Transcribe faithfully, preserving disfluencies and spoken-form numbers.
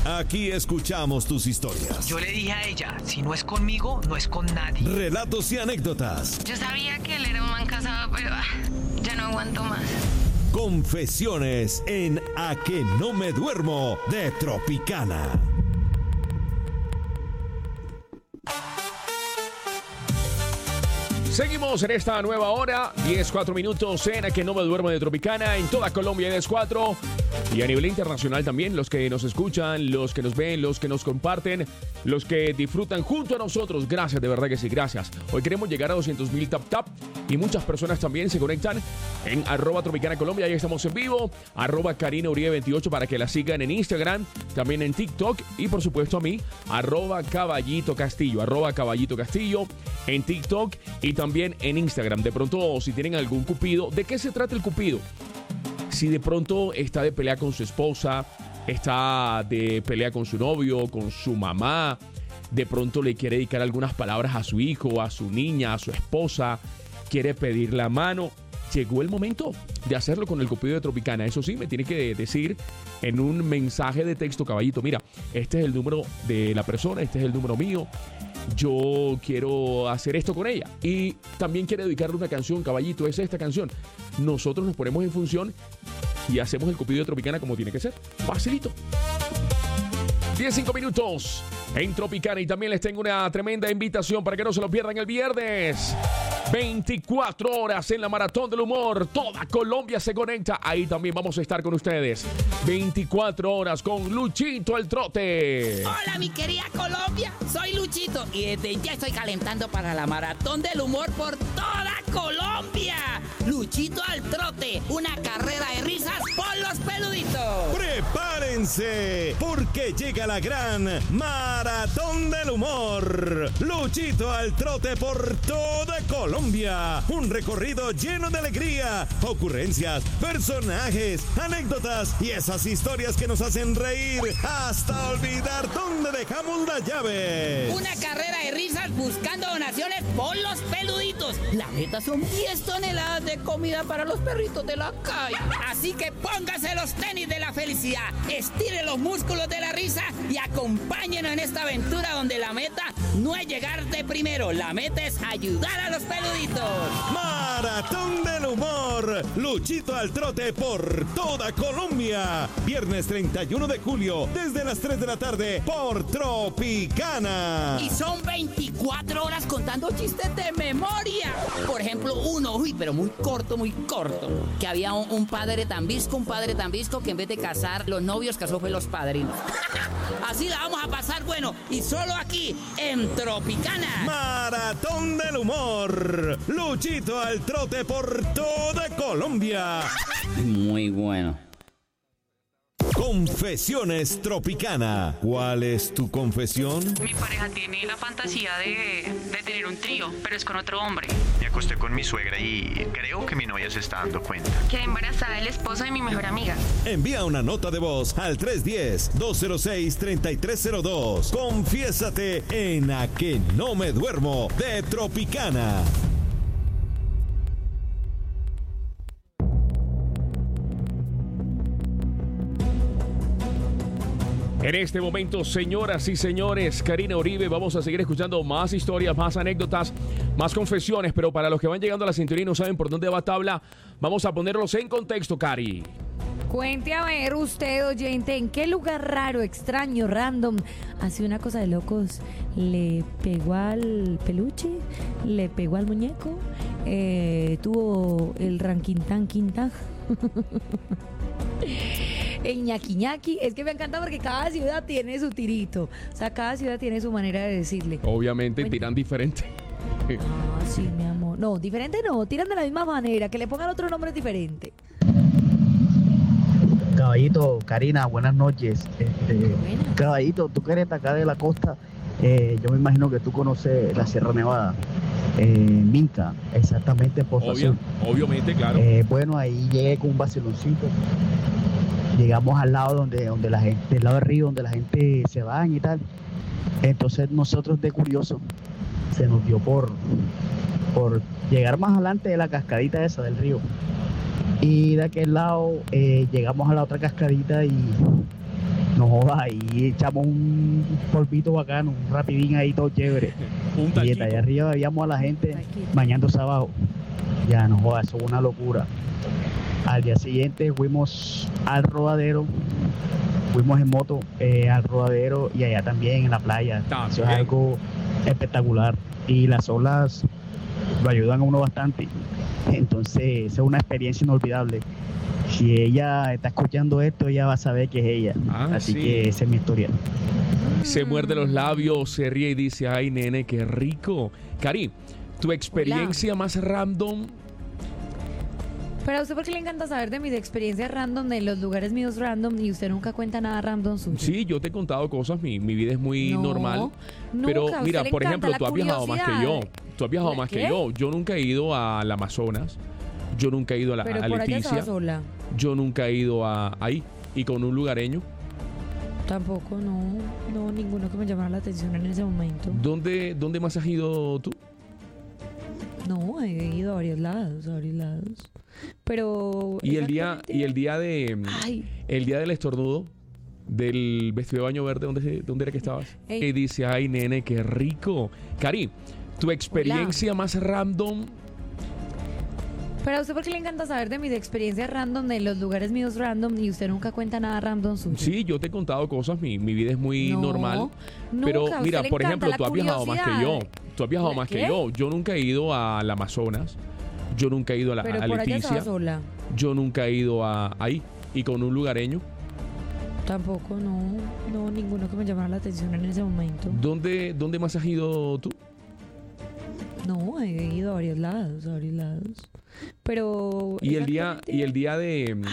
Aquí escuchamos tus historias. Yo le dije a ella, si no es conmigo, no es con nadie. Relatos y anécdotas. Yo sabía que él era un man casado, pero ah, ya no aguanto más. Confesiones en A que no me duermo de Tropicana. Seguimos en esta nueva hora, diez, cuatro minutos en A que no me duermo de Tropicana, en toda Colombia diez cuatro y a nivel internacional también, los que nos escuchan, los que nos ven, los que nos comparten, los que disfrutan junto a nosotros. Gracias, de verdad que sí, gracias. Hoy queremos llegar a doscientos mil tap tap y muchas personas también se conectan en arroba Tropicana Colombia, ya estamos en vivo, arroba Karina Uribe veintiocho para que la sigan en Instagram, también en TikTok y por supuesto a mí, arroba Caballito Castillo, arroba Caballito Castillo en TikTok y también en Instagram. De pronto, si tienen algún cupido, ¿de qué se trata el cupido? Si de pronto está de pelea con su esposa, está de pelea con su novio, con su mamá, de pronto le quiere dedicar algunas palabras a su hijo, a su niña, a su esposa, quiere pedir la mano, llegó el momento de hacerlo con el cupido de Tropicana. Eso sí, me tiene que decir en un mensaje de texto, caballito, mira, este es el número de la persona, este es el número mío, yo quiero hacer esto con ella y también quiere dedicarle una canción, caballito, es esta canción. Nosotros nos ponemos en función y hacemos el cupido de Tropicana como tiene que ser. Facilito. diez, cinco minutos en Tropicana y también les tengo una tremenda invitación para que no se lo pierdan el viernes. veinticuatro horas en la Maratón del Humor. Toda Colombia se conecta. Ahí también vamos a estar con ustedes. veinticuatro horas con Luchito el Trote. Hola, mi querida Colombia. Soy Luchito y desde ya estoy calentando para la Maratón del Humor por toda Colombia. Luchito al Trote, una carrera de risas por los peluditos. ¡Prepárense! Porque llega la gran Maratón del Humor. Luchito al Trote por toda Colombia. Un recorrido lleno de alegría, ocurrencias, personajes, anécdotas y esas historias que nos hacen reír hasta olvidar dónde dejamos las llaves. Una carrera de risas buscando donaciones por los peluditos. La meta son diez toneladas de comida para los perritos de la calle. Así que póngase los tenis de la felicidad, estire los músculos de la risa y acompáñenos en esta aventura donde la meta no es llegar de primero, la meta es ayudar a los peluditos. Maratón del Humor. Luchito al Trote por toda Colombia. Viernes treinta y uno de julio, desde las tres de la tarde, por Tropicana. Y son veinticuatro horas contando chistes de memoria. Por ejemplo, uno, uy, pero muy corto, muy corto. Que había un, un padre tan visco, un padre tan visco que en vez de casar los novios, casó fue los padrinos. Así la vamos a pasar, bueno, y solo aquí, en Tropicana. Maratón del Humor. Luchito al Trote por toda Colombia. Muy bueno. Confesiones Tropicana. ¿Cuál es tu confesión? Mi pareja tiene la fantasía de, de tener un trío, pero es con otro hombre. Me acosté con mi suegra y creo que mi novia se está dando cuenta. Quedé embarazada del esposo de mi mejor amiga. Envía una nota de voz al tres uno cero, dos cero seis, tres tres cero dos. Confiésate en A que no me duermo de Tropicana. En este momento, señoras y señores, Karina Uribe, vamos a seguir escuchando más historias, más anécdotas, más confesiones, pero para los que van llegando a la cinturilla y no saben por dónde va tabla, vamos a ponerlos en contexto, Cari. Cuente a ver usted, oyente, en qué lugar raro, extraño, random, hace una cosa de locos, le pegó al peluche, le pegó al muñeco, eh, tuvo el ranquintán quintán. El ñaqui ñaqui, es que me encanta porque cada ciudad tiene su tirito, o sea, cada ciudad tiene su manera de decirle. Obviamente Bueno. tiran diferente. Ah, sí, mi amor. No, diferente no, tiran de la misma manera, que le pongan otro nombre diferente. Caballito, Karina, buenas noches. Este, Caballito, tú que eres de acá de la costa, eh, yo me imagino que tú conoces la Sierra Nevada, eh, Minca, exactamente en Pozo Obvio, Azul. obviamente, claro. Eh, bueno, ahí llegué con un vaciloncito. Llegamos al lado donde, donde la gente, del lado del río, donde la gente se baña y tal. Entonces nosotros de curioso se nos dio por, por llegar más adelante de la cascadita esa del río. Y de aquel lado eh, llegamos a la otra cascadita y No jodas, ahí echamos un polvito bacano, un rapidín ahí todo chévere. Un Y taquito. desde allá arriba veíamos a la gente Taquito. bañándose abajo. Ya no jodas, eso es una locura. Al día siguiente fuimos al rodadero, fuimos en moto eh, al rodadero y allá también en la playa. También. Eso es algo espectacular. Y las olas lo ayudan a uno bastante. Entonces, esa es una experiencia inolvidable. Si ella está escuchando esto, ella va a saber que es ella. Ah, Así sí. que esa es mi historia. Se muerde los labios, se ríe y dice, ay, nene, qué rico. Cari, tu experiencia más random. Pero a usted, ¿por qué le encanta saber de mis experiencias random, de los lugares míos random, y usted nunca cuenta nada random suyo? Sí, yo te he contado cosas, mi, mi vida es muy No, normal. nunca, Pero a usted mira, le por encanta ejemplo, la tú has viajado más que yo. curiosidad. Tú has viajado ¿La más que qué? yo. Yo nunca he ido al Amazonas. Yo nunca he ido a, la, Pero a por allá Leticia. estaba sola. Yo nunca he ido a ahí. Y con un lugareño. Tampoco, no. No, ninguno que me llamara la atención en ese momento. ¿Dónde, dónde más has ido tú? No, he ido a varios lados, a varios lados. Pero... Y el día, exactamente- y el día de Ay, el día del estornudo, del vestido de baño verde, ¿dónde, dónde era que estabas? Ey. Y dice, ay, nene, qué rico. Cari, tu experiencia más random. pero a usted, ¿por qué le encanta saber de mis experiencias random, de los lugares míos random, y usted nunca cuenta nada random suyo? Sí, yo te he contado cosas, mi, mi vida es muy No, normal. nunca, Pero a usted mira, le por encanta ejemplo, la tú has viajado más que yo. curiosidad. Tú has viajado ¿La más que qué? yo. Yo nunca he ido al Amazonas. Yo nunca he ido a, la, Pero a por allá estaba Leticia. sola. Yo nunca he ido a ahí. Y con un lugareño. Tampoco, no. No, ninguno que me llamara la atención en ese momento. ¿Dónde, dónde más has ido tú? No, he ido a varios lados, a varios lados. Pero... Y el día, exactamente- y el día de